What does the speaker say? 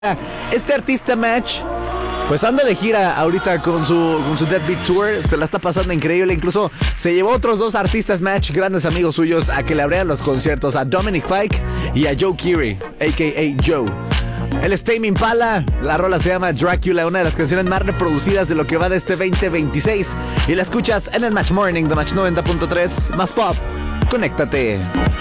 Este artista Match pues anda de gira ahorita con su Deadbeat Tour. Se la está pasando increíble. Incluso se llevó otros dos artistas Match, grandes amigos suyos, a que le abrieran los conciertos, a Dominic Fike y a Joe Keery, a.k.a. Joe. Él es Tame Impala. La rola se llama Dracula, una de las canciones más reproducidas de lo que va de este 2026. Y la escuchas en el Match Morning de Match 90.3. Más pop, conéctate.